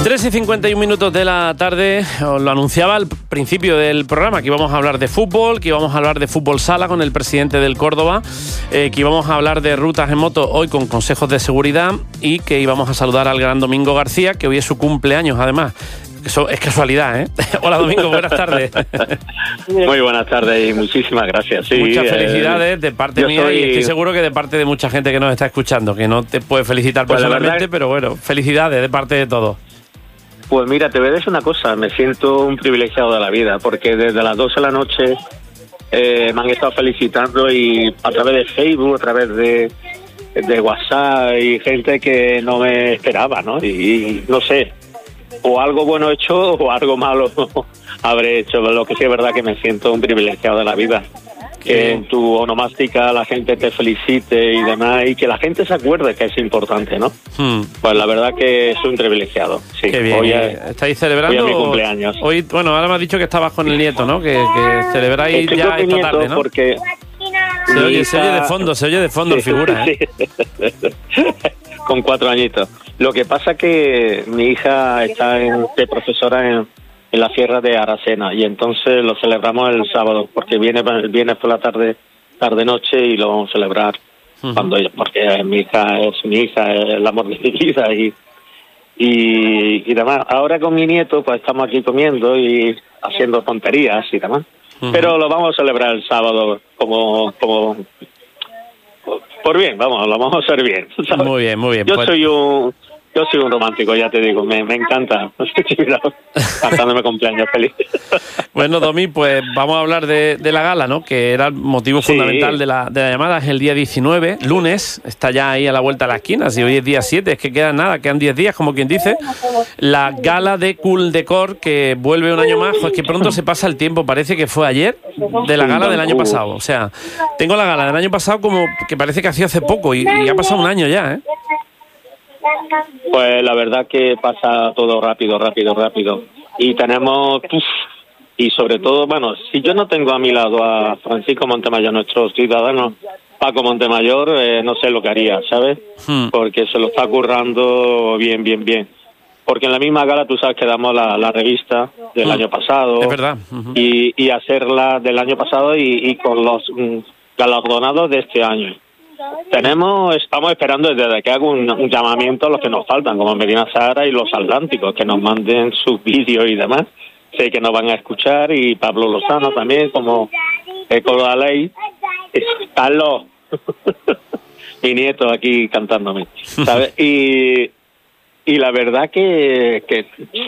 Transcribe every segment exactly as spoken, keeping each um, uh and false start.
tres y cincuenta y un minutos de la tarde, os lo anunciaba al principio del programa, que íbamos a hablar de fútbol, que íbamos a hablar de fútbol sala con el presidente del Córdoba, eh, que íbamos a hablar de rutas en moto hoy con consejos de seguridad y que íbamos a saludar al gran Domingo García, que hoy es su cumpleaños además. Eso es casualidad, ¿eh? Hola Domingo, buenas tardes. Muy buenas tardes y muchísimas gracias. Sí, Muchas felicidades eh, de parte mía soy... y estoy seguro que de parte de mucha gente que nos está escuchando, que no te puede felicitar pues personalmente, verdad... pero bueno, felicidades de parte de todos. Pues mira, te voy a decir una cosa, me siento un privilegiado de la vida, porque desde las doce de la noche eh, me han estado felicitando y a través de Facebook, a través de, de WhatsApp y gente que no me esperaba, ¿no? Y, y no sé, o algo bueno he hecho o algo malo habré hecho, pero lo que sí es verdad que me siento un privilegiado de la vida. Que en tu onomástica la gente te felicite y demás, y que la gente se acuerde que es importante, ¿no? Hmm. Pues la verdad que soy un privilegiado. Sí. Qué bien. Hoy es, ¿Estáis celebrando? Hoy es mi cumpleaños. Hoy, bueno, ahora me has dicho que estabas con el nieto, ¿no? Que, que celebráis Estoy ya esta tarde, ¿no? Porque se oye, hija... se oye de fondo, se oye de fondo, sí, figura, ¿eh? Sí. Con cuatro añitos. Lo que pasa que mi hija está en, de profesora en en la sierra de Aracena, y entonces lo celebramos el sábado, porque viene viene por la tarde, tarde noche, y lo vamos a celebrar uh-huh. cuando ella, porque mi hija es mi hija, es el amor de mi vida, y, y y demás. Ahora con mi nieto pues estamos aquí comiendo y haciendo tonterías y demás, uh-huh. pero lo vamos a celebrar el sábado como como por bien, vamos, lo vamos a hacer bien, ¿sabes? Muy bien, muy bien. Yo pues... soy un Yo soy un romántico, ya te digo, me, me encanta. Cantándome cumpleaños feliz. Bueno, Domi, pues vamos a hablar de, de la gala, ¿no? Que era el motivo sí. fundamental de la, de la llamada. Es el día diecinueve, lunes, está ya ahí a la vuelta de la esquina. Si hoy es día siete, es que queda nada, quedan diez días, como quien dice. La gala de Cool Decor, que vuelve un año más. Pues que pronto se pasa el tiempo, parece que fue ayer, de la gala del año pasado. O sea, tengo la gala del año pasado como que parece que hacía hace poco, y, y ha pasado un año ya, ¿eh? Pues la verdad que pasa todo rápido, rápido, rápido. Y tenemos, uf, y sobre todo, bueno, si yo no tengo a mi lado a Francisco Montemayor, nuestro ciudadano Paco Montemayor, eh, no sé lo que haría, ¿sabes? Hmm. Porque se lo está currando bien, bien, bien. Porque en la misma gala, tú sabes que damos la, la revista del hmm. año pasado. Es verdad. Uh-huh. Y, y hacerla del año pasado y, y con los um, galardonados de este año. Tenemos, estamos esperando desde que hago un, un llamamiento a los que nos faltan, como Medina Sahara y los Atlánticos, que nos manden sus vídeos y demás. Sé que nos van a escuchar, y Pablo Lozano también, como Eco de la Ley. Carlos, mi nieto aquí cantándome, ¿sabes? Y, y la verdad que, que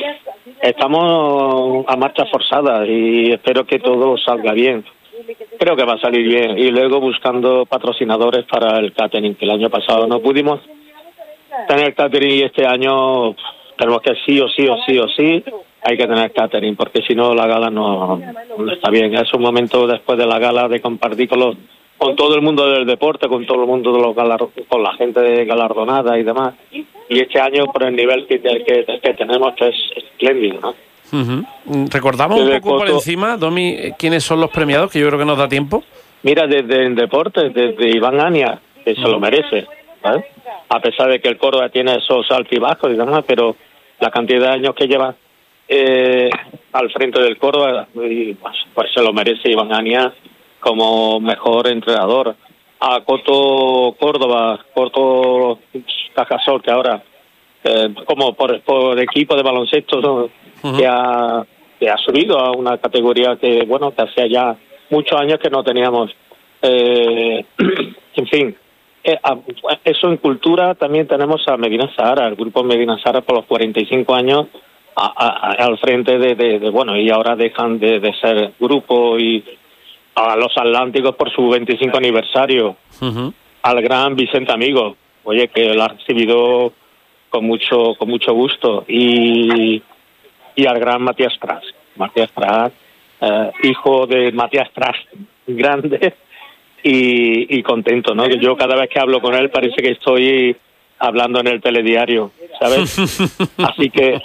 estamos a marcha forzada y espero que todo salga bien. Creo que va a salir bien. Y luego buscando patrocinadores para el catering, que el año pasado no pudimos tener catering, y este año tenemos que sí o sí o sí o sí hay que tener catering, porque si no la gala no, no está bien. Es un momento después de la gala de compartir con los con todo el mundo del deporte, con todo el mundo de los galar, con la gente galardonada y demás. Y este año, por el nivel que, que, que tenemos, que es espléndido, ¿no? Uh-huh. Recordamos un poco por encima, Domi, quiénes son los premiados, que yo creo que nos da tiempo. Mira, desde el deporte, desde Iván Ania, que uh-huh. se lo merece, ¿sabes? A pesar de que el Córdoba tiene esos altibajos y demás, pero la cantidad de años que lleva eh, al frente del Córdoba, y, pues, pues se lo merece Iván Ania como mejor entrenador. A Coto Córdoba, Coto Cajasol, que ahora eh, como por, por equipo de baloncesto, ¿no? Uh-huh. que ha que ha subido a una categoría que, bueno, que hacía ya muchos años que no teníamos. Eh, en fin, eh, a, eso en cultura también tenemos a Medina Sahara, el grupo Medina Sahara por los cuarenta y cinco años a, a, a, al frente de, de, de, bueno, y ahora dejan de, de ser grupo, y a los Atlánticos por su veinticinco aniversario, uh-huh. al gran Vicente Amigo, oye, que lo ha recibido con mucho con mucho gusto, y y al gran Matías Prats, Matías Prats, eh, hijo de Matías Prats, grande, y, y contento, ¿no? Yo cada vez que hablo con él parece que estoy hablando en el telediario, ¿sabes? Así que...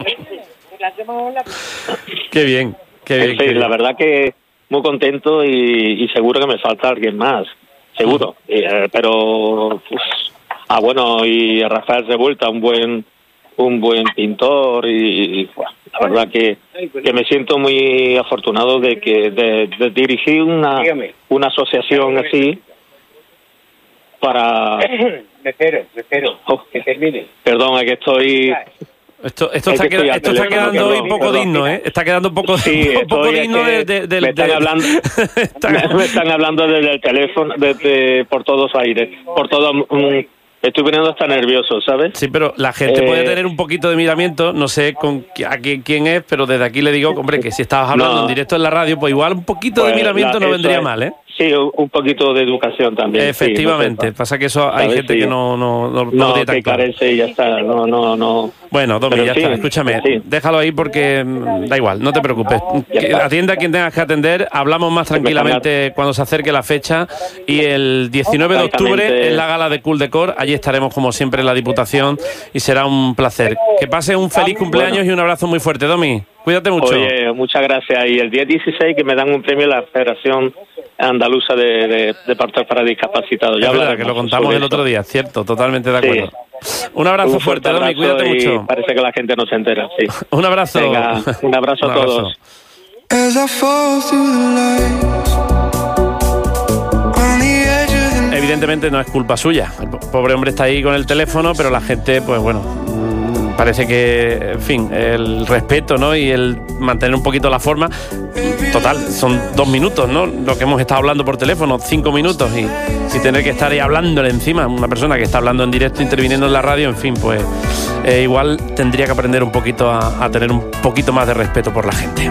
Qué bien, qué bien. Sí, qué bien. La verdad que muy contento, y, y seguro que me falta alguien más, seguro, eh, pero... Uf, ah, bueno, y Rafael Revuelta, un buen... un buen pintor y, y bueno, la verdad que, que me siento muy afortunado de que de, de dirigir una, una asociación así para... Me espero, me espero, oh, que termine. Perdón, es que estoy... Esto, esto está, queda, esto está quedando hoy poco perdón. digno, ¿eh? Está quedando un poco, sí, un poco digno de, de, de, me están de, hablando, está... me, me están hablando desde el teléfono, desde por todos aires, por todo. Um, estoy poniendo hasta nervioso, ¿sabes? Sí, pero la gente eh... puede tener un poquito de miramiento, no sé con a quién, quién es, pero desde aquí le digo, hombre, que si estabas hablando no. en directo en la radio, pues igual un poquito pues de miramiento la, no vendría es... mal, ¿eh? Sí, un poquito de educación también. Efectivamente, sí, no pasa que eso hay gente sí. que no no no, no, no que carece y ya está, no no no. Bueno, Domi, ya sí, está, escúchame, sí. déjalo ahí porque da igual, no te preocupes. Atiende a quien tengas que atender, hablamos más tranquilamente cuando se acerque la fecha y el diecinueve de octubre en la gala de Cool Decor, allí estaremos como siempre en la Diputación y será un placer. Que pase un feliz cumpleaños bueno. y un abrazo muy fuerte, Domi. Cuídate mucho. Oye, muchas gracias. Y el día dieciséis que me dan un premio a la Federación Andaluza de, de, de Partos para Discapacitados. Ya es verdad, que lo contamos el otro día, cierto, totalmente de acuerdo. Sí. Un abrazo un fuerte, Domi, cuídate mucho. Parece que la gente no se entera, sí. Un abrazo. Venga, un abrazo un a todos. Evidentemente no es culpa suya. El pobre hombre está ahí con el teléfono, pero la gente, pues bueno, parece que, en fin, el respeto, ¿no? Y el mantener un poquito la forma. Total, son dos minutos, ¿no? Lo que hemos estado hablando por teléfono, cinco minutos y, y tener que estar ahí hablándole encima. Una persona que está hablando en directo, interviniendo en la radio, en fin, pues eh, igual tendría que aprender un poquito a, a tener un poquito más de respeto por la gente.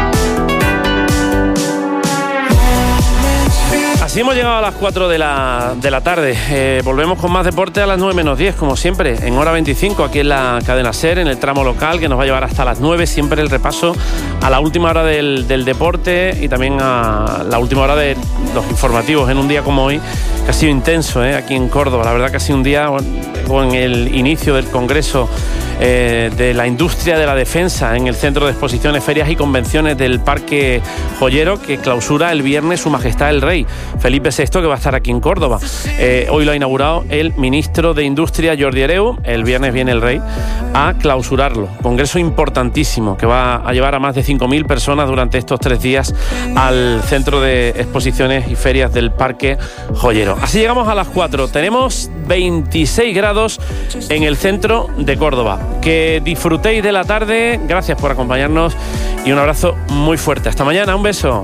Así hemos llegado a las cuatro de la, de la tarde. Eh, volvemos con más deporte a las nueve menos diez, como siempre, en hora veinticinco, aquí en la cadena SER, en el tramo local, que nos va a llevar hasta las nueve. Siempre el repaso a la última hora del, del deporte y también a la última hora de los informativos, en un día como hoy, que ha sido intenso, ¿eh? Aquí en Córdoba. La verdad que ha sido un día con el inicio del Congreso eh, de la Industria de la Defensa en el Centro de Exposiciones, Ferias y Convenciones del Parque Joyero, que clausura el viernes Su Majestad el Rey Felipe sexto, que va a estar aquí en Córdoba. Eh, hoy lo ha inaugurado el ministro de Industria, Jordi Hereu. El viernes viene el Rey a clausurarlo. Congreso importantísimo que va a llevar a más de cinco mil personas durante estos tres días al Centro de Exposiciones y Ferias del Parque Joyero. Así llegamos a las cuatro. Tenemos veintiséis grados en el centro de Córdoba. Que disfrutéis de la tarde. Gracias por acompañarnos y un abrazo muy fuerte. Hasta mañana. Un beso.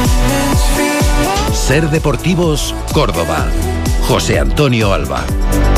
SER Deportivos Córdoba. José Antonio Alba.